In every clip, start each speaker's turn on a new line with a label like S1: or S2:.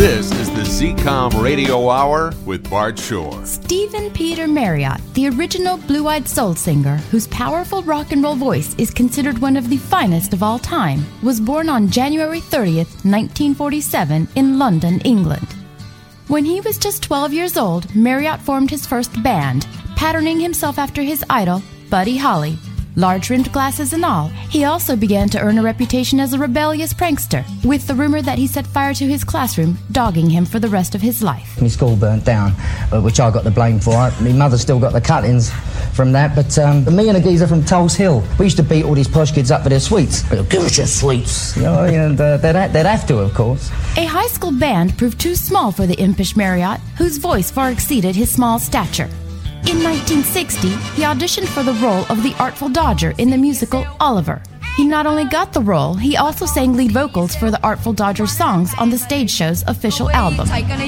S1: This is the ZCOM Radio Hour with Bart Shore.
S2: Stephen Peter Marriott, the original blue-eyed soul singer, whose powerful rock and roll voice is considered one of the finest of all time, was born on January 30th, 1947 in London, England. When he was just 12 years old, Marriott formed his first band, patterning himself after his idol, Buddy Holly. Large-rimmed glasses and all, he also began to earn a reputation as a rebellious prankster, with the rumor that he set fire to his classroom, dogging him for the rest of his life.
S3: My school burnt down, which I got the blame for. My mother still got the cuttings from that, but me and a geezer from Tulse Hill, we used to beat all these posh kids up for their sweets. Give us your sweets, you know, and they'd have to, of course.
S2: A high school band proved too small for the impish Marriott, whose voice far exceeded his small stature. In 1960, he auditioned for the role of the Artful Dodger in the musical Oliver. He not only got the role, he also sang lead vocals for the Artful Dodger songs on the stage show's official album.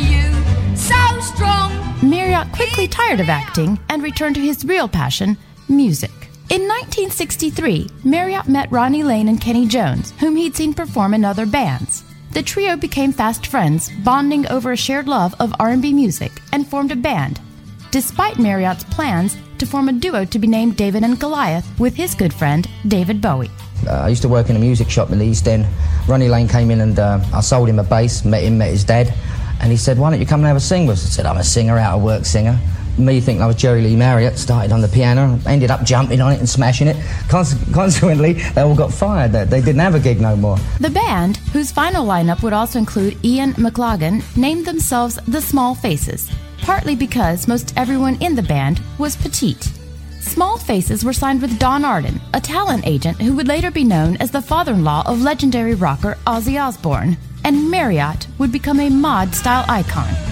S2: Marriott quickly tired of acting and returned to his real passion, music. In 1963, Marriott met Ronnie Lane and Kenny Jones, whom he'd seen perform in other bands. The trio became fast friends, bonding over a shared love of R&B music, and formed a band, despite Marriott's plans to form a duo to be named David and Goliath with his good friend, David Bowie.
S3: I used to work in a music shop in the East End. Ronnie Lane came in and I sold him a bass, met his dad, and he said, "Why don't you come and have a sing with us?" I said, "I'm a singer, out of work singer." Me thinking I was Jerry Lee Marriott, started on the piano, ended up jumping on it and smashing it. Consequently, they all got fired. They didn't have a gig no more.
S2: The band, whose final lineup would also include Ian McLagan, named themselves the Small Faces, partly because most everyone in the band was petite. Small Faces were signed with Don Arden, a talent agent who would later be known as the father-in-law of legendary rocker Ozzy Osbourne, and Marriott would become a mod-style icon.